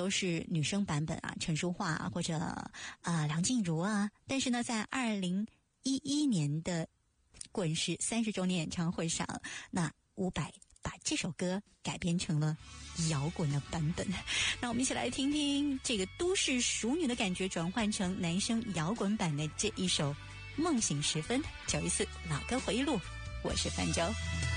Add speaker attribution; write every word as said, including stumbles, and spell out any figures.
Speaker 1: 都是女生版本啊，陈淑桦啊，或者啊、呃、梁静茹啊。但是呢，在二零一一年的滚石三十周年演唱会上，那伍佰把这首歌改编成了摇滚的版本。那我们一起来听听这个都市淑女的感觉转换成男生摇滚版的这一首《梦醒时分》。九一四老歌回忆录，我是范舟。